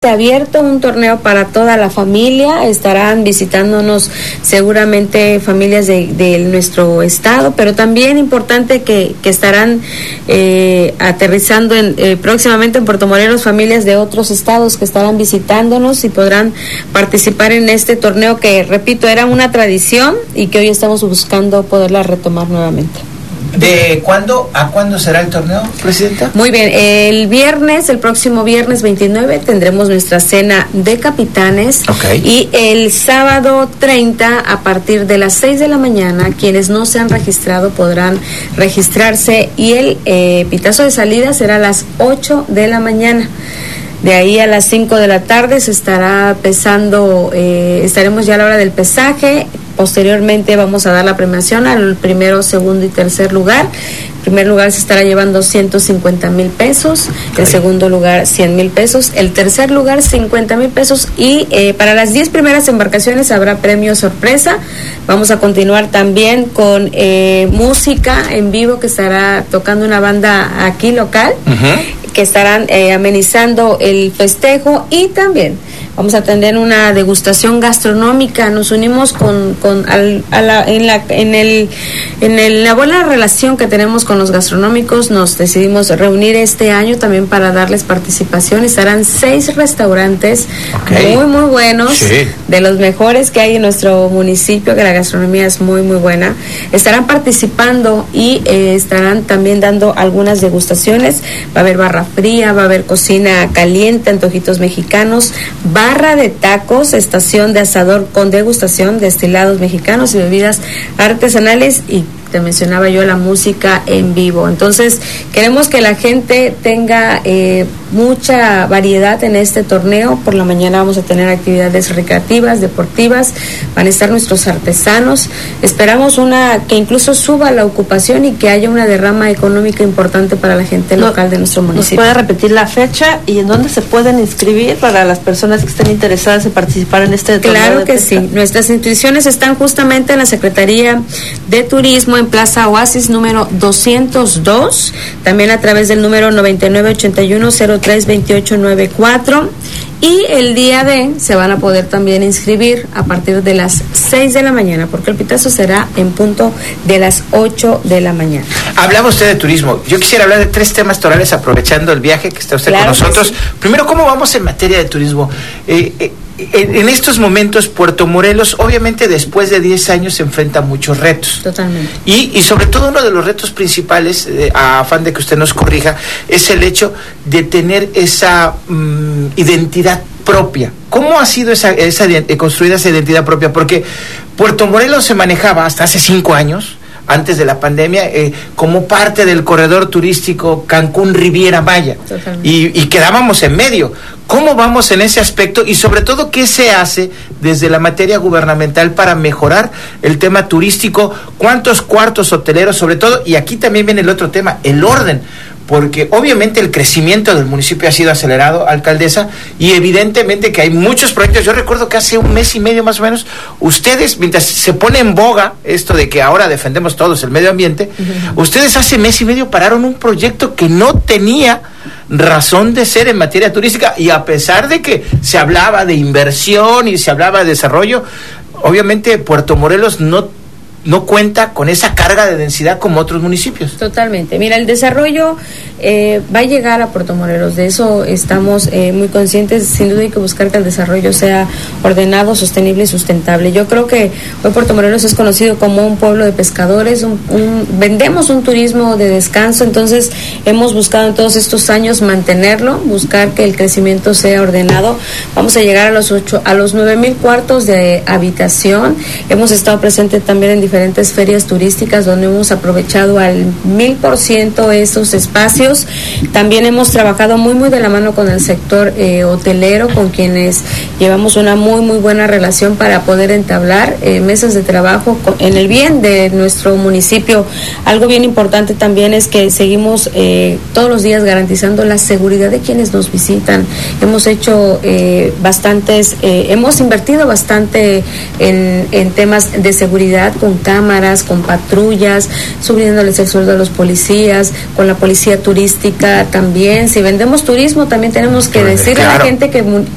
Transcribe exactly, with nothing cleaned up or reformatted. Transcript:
abierto, un torneo para toda la familia. Estarán visitándonos seguramente familias de, de nuestro estado, pero también importante que, que estarán eh, aterrizando en, eh, próximamente en Puerto Morelos familias de otros estados que estarán visitándonos y podrán participar en este torneo que, repito, era una tradición y que hoy estamos buscando poderla retomar nuevamente. ¿De cuándo a cuándo será el torneo, Presidenta? Muy bien, el viernes, el próximo viernes veintinueve, tendremos nuestra cena de capitanes. Okay. Y el sábado treinta, a partir de las seis de la mañana, quienes no se han registrado podrán registrarse y el eh, pitazo de salida será a las ocho de la mañana. De ahí a las cinco de la tarde se estará pesando, eh, estaremos ya a la hora del pesaje. Posteriormente vamos a dar la premiación al primero, segundo y tercer lugar. El primer lugar se estará llevando ciento cincuenta mil pesos, okay. El segundo lugar cien mil pesos, el tercer lugar cincuenta mil pesos y eh, para las diez primeras embarcaciones habrá premio sorpresa. Vamos a continuar también con eh, música en vivo que estará tocando una banda aquí local, uh-huh. que estarán eh, amenizando el festejo y también vamos a tener una degustación gastronómica. Nos unimos con, con al, a la, en la en el en el, la buena relación que tenemos con los gastronómicos. Nos decidimos reunir este año también para darles participación. Estarán seis restaurantes, okay. muy muy buenos, sí. de los mejores que hay en nuestro municipio, que la gastronomía es muy muy buena. Estarán participando y eh, estarán también dando algunas degustaciones. Va a haber barra fría, va a haber cocina caliente, antojitos mexicanos, barra de tacos, estación de asador con degustación, destilados mexicanos y bebidas artesanales y te mencionaba yo la música en vivo. Entonces queremos que la gente tenga eh, mucha variedad en este torneo. Por la mañana vamos a tener actividades recreativas, deportivas, van a estar nuestros artesanos. Esperamos una que incluso suba la ocupación y que haya una derrama económica importante para la gente no, local de nuestro municipio. ¿Nos puede repetir la fecha y en dónde se pueden inscribir para las personas que estén interesadas en participar en este torneo? Claro de que pesca? Sí, nuestras inscripciones están justamente en la Secretaría de Turismo en Plaza Oasis número doscientos dos, también a través del número noventa y nueve ochenta y uno cero tres veintiocho noventa y cuatro, y el día de se van a poder también inscribir a partir de las seis de la mañana, porque el pitazo será en punto de las ocho de la mañana. Hablaba usted de turismo, yo quisiera hablar de tres temas torales aprovechando el viaje que está usted claro con nosotros. Sí. Primero, ¿cómo vamos en materia de turismo? Eh, eh, En, en estos momentos Puerto Morelos obviamente después de diez años se enfrenta a muchos retos. Totalmente. Y, y sobre todo uno de los retos principales, eh, a afán de que usted nos corrija, es el hecho de tener esa mm, identidad propia. ¿Cómo ha sido esa, esa eh, construida esa identidad propia? Porque Puerto Morelos se manejaba hasta hace cinco años, antes de la pandemia, eh, como parte del corredor turístico Cancún Riviera Maya. Y, y quedábamos en medio. ¿Cómo vamos en ese aspecto? Y sobre todo, ¿qué se hace desde la materia gubernamental para mejorar el tema turístico? ¿Cuántos cuartos hoteleros, sobre todo? Y aquí también viene el otro tema, el orden. Porque obviamente el crecimiento del municipio ha sido acelerado, alcaldesa, y evidentemente que hay muchos proyectos. Yo recuerdo que hace un mes y medio más o menos, ustedes, mientras se pone en boga esto de que ahora defendemos todos el medio ambiente, uh-huh. ustedes hace mes y medio pararon un proyecto que no tenía razón de ser en materia turística, y a pesar de que se hablaba de inversión y se hablaba de desarrollo, obviamente Puerto Morelos no no cuenta con esa carga de densidad como otros municipios. Totalmente. Mira, el desarrollo eh, va a llegar a Puerto Morelos, de eso estamos eh, muy conscientes. Sin duda hay que buscar que el desarrollo sea ordenado, sostenible y sustentable. Yo creo que hoy Puerto Morelos es conocido como un pueblo de pescadores, un, un, vendemos un turismo de descanso, entonces hemos buscado en todos estos años mantenerlo, buscar que el crecimiento sea ordenado. Vamos a llegar a los ocho, a los nueve mil cuartos de habitación. Hemos estado presentes también en diferentes diferentes ferias turísticas donde hemos aprovechado al mil por ciento esos espacios. También hemos trabajado muy muy de la mano con el sector eh, hotelero, con quienes llevamos una muy muy buena relación para poder entablar eh, mesas de trabajo con, en el bien de nuestro municipio. Algo bien importante también es que seguimos eh, todos los días garantizando la seguridad de quienes nos visitan. Hemos hecho eh, bastantes, eh, hemos invertido bastante en, en temas de seguridad con cámaras, con patrullas, subiéndoles el sueldo a los policías, con la policía turística también. Si vendemos turismo, también tenemos que decirle claro. a la gente que